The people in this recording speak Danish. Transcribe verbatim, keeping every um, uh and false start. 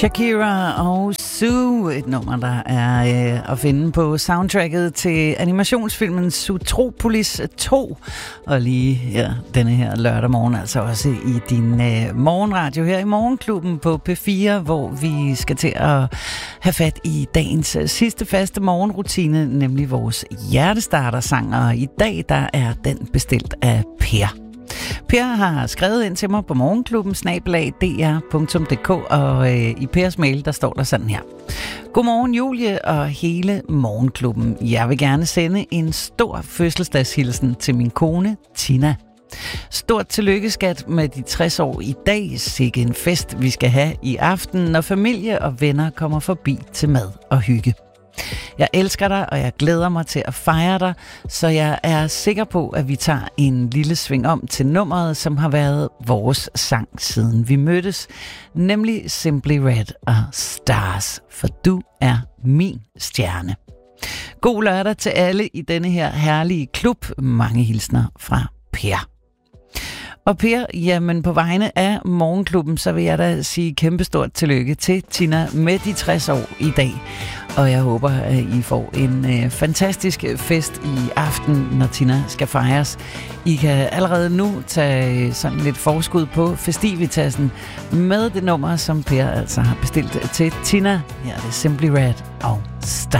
Shakira og Sue, et nummer, der er øh, at finde på soundtracket til animationsfilmen Zootropolis to. Og lige her, denne her lørdag morgen, altså også i din øh, morgenradio her i Morgenklubben på P fire, hvor vi skal til at have fat i dagens øh, sidste faste morgenrutine, nemlig vores hjertestartersang. Og i dag, der er den bestilt af Per. Per har skrevet ind til mig på morgenklubben snabel-a d r punktum d k, og øh, i Pers mail, der står der sådan her. Godmorgen Julie og hele Morgenklubben. Jeg vil gerne sende en stor fødselsdagshilsen til min kone Tina. Stort tillykke, skat, med de tres år i dag. Sikke en fest, vi skal have i aften, når familie og venner kommer forbi til mad og hygge. Jeg elsker dig, og jeg glæder mig til at fejre dig, så jeg er sikker på, at vi tager en lille sving om til nummeret, som har været vores sang siden vi mødtes, nemlig Simply Red og Stars, for du er min stjerne. God lørdag til alle i denne her herlige klub. Mange hilsner fra Per. Og Per, jamen på vegne af Morgenklubben, så vil jeg da sige kæmpestort tillykke til Tina med de tres år i dag. Og jeg håber, at I får en øh, fantastisk fest i aften, når Tina skal fejres. I kan allerede nu tage sådan lidt forskud på festivitassen med det nummer, som Per altså har bestilt til Tina. Her er det Simply Red og Stars.